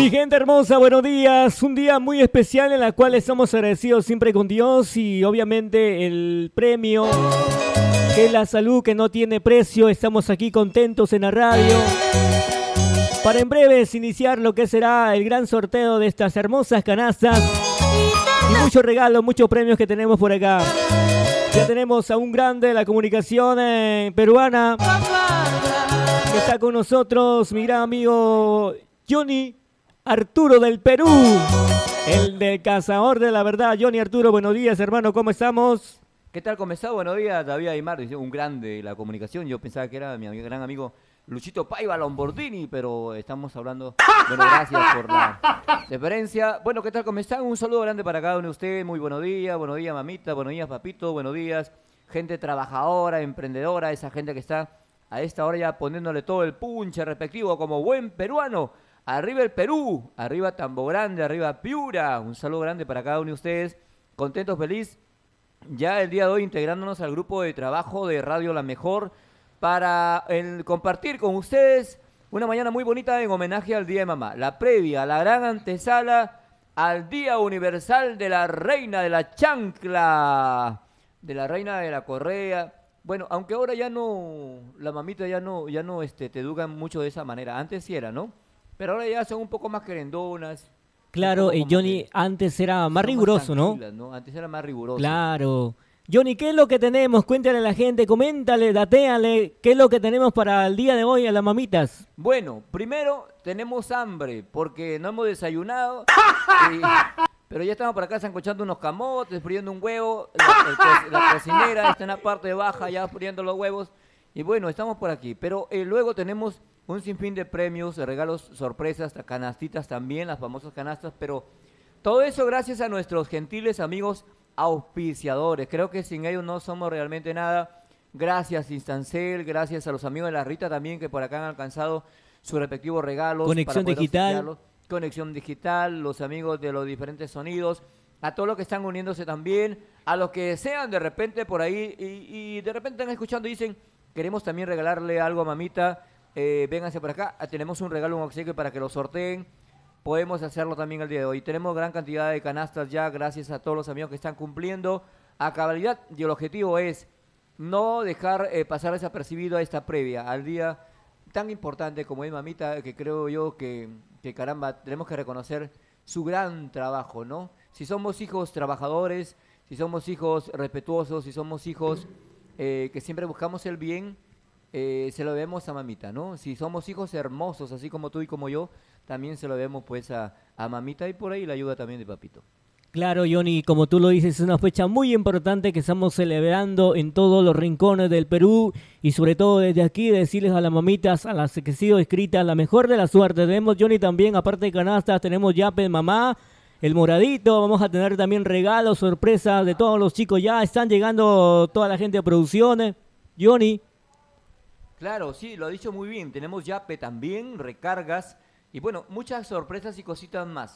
Mi gente hermosa, buenos días. Un día muy especial en el cual estamos agradecidos siempre con Dios y obviamente el premio que es la salud que no tiene precio. Estamos aquí contentos en la radio para en breves iniciar lo que será el gran sorteo de estas hermosas canastas y muchos regalos, muchos premios que tenemos por acá. Ya tenemos a un grande de la comunicación peruana que está con nosotros, mi gran amigo Johnny Arturo del Perú, el del cazador de la verdad. Johnny Arturo, buenos días, hermano, ¿cómo estamos? ¿Qué tal? ¿Cómo está? Buenos días, David Aymar, un grande de la comunicación. Yo pensaba que era mi gran amigo Luchito Paiva Lombardini, pero estamos hablando. Bueno, gracias por la deferencia. Bueno, ¿qué tal? ¿Cómo están? Un saludo grande para cada uno de ustedes. Muy buenos días, mamita, buenos días, papito, buenos días. Gente trabajadora, emprendedora, esa gente que está a esta hora ya poniéndole todo el punche respectivo como buen peruano. Arriba el Perú, arriba Tambo Grande, arriba Piura. Un saludo grande para cada uno de ustedes. Contentos, feliz. Ya el día de hoy integrándonos al grupo de trabajo de Radio La Mejor para compartir con ustedes una mañana muy bonita en homenaje al Día de Mamá. La previa, la gran antesala al Día Universal de la Reina de la Chancla, de la Reina de la Correa. Bueno, aunque ahora ya no, la mamita ya no te educan mucho de esa manera. Antes sí era, ¿no? Pero ahora ya son un poco más querendonas. Claro, Johnny, antes era más riguroso, ¿no? Antes era más riguroso. Claro. Johnny, ¿qué es lo que tenemos? Cuéntale a la gente, coméntale, datéale, ¿qué es lo que tenemos para el día de hoy a las mamitas? Bueno, primero tenemos hambre porque no hemos desayunado, pero ya estamos por acá sancochando unos camotes, friendo un huevo, la cocinera está en la parte baja ya friendo los huevos, y bueno, estamos por aquí, pero luego tenemos un sinfín de premios, de regalos, sorpresas, canastitas también, las famosas canastas, pero todo eso gracias a nuestros gentiles amigos auspiciadores. Creo que sin ellos no somos realmente nada. Gracias Instancel, gracias a los amigos de la Rita también que por acá han alcanzado sus respectivos regalos. Conexión Digital. Conexión Digital, los amigos de los diferentes sonidos, a todos los que están uniéndose también, a los que desean de repente por ahí y de repente están escuchando y dicen, queremos también regalarle algo a mamita. Vénganse por acá, tenemos un regalo, un obsequio para que lo sorteen. Podemos hacerlo también el día de hoy. Tenemos gran cantidad de canastas ya, gracias a todos los amigos que están cumpliendo a cabalidad. Y el objetivo es no dejar pasar desapercibido a esta previa, al día tan importante como es mamita, que creo yo que caramba, tenemos que reconocer su gran trabajo, ¿no? Si somos hijos trabajadores, si somos hijos respetuosos, si somos hijos que siempre buscamos el bien, se lo debemos a mamita, ¿no? Si somos hijos hermosos, así como tú y como yo, también se lo debemos pues a mamita y por ahí la ayuda también de papito. Claro, Johnny, como tú lo dices, es una fecha muy importante que estamos celebrando en todos los rincones del Perú y sobre todo desde aquí decirles a las mamitas, a las que han sido escritas, la mejor de la suerte. Tenemos, Johnny, también, aparte de canastas, tenemos yape mamá, el moradito, vamos a tener también regalos, sorpresas de todos los chicos. Ya están llegando toda la gente de producciones. Johnny. Claro, sí, lo ha dicho muy bien. Tenemos yape también, recargas y bueno, muchas sorpresas y cositas más.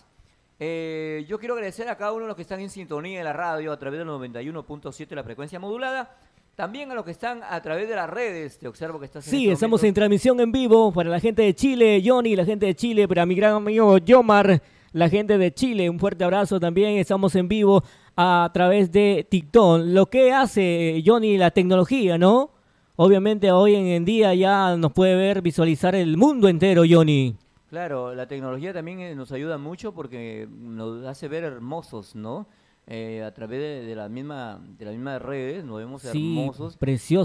Yo quiero agradecer a cada uno de los que están en sintonía de la radio a través del 91.7 la frecuencia modulada. También a los que están a través de las redes. Te observo que estás en Sí, estamos en transmisión en vivo para la gente de Chile, Johnny, la gente de Chile, para mi gran amigo Yomar, la gente de Chile. Un fuerte abrazo también. Estamos en vivo a través de TikTok. Lo que hace, Johnny, la tecnología, ¿no? Obviamente hoy en día ya nos puede ver, visualizar el mundo entero, Johnny. Claro, la tecnología también nos ayuda mucho porque nos hace ver hermosos, ¿no? A través de las mismas redes nos vemos hermosos. Precioso.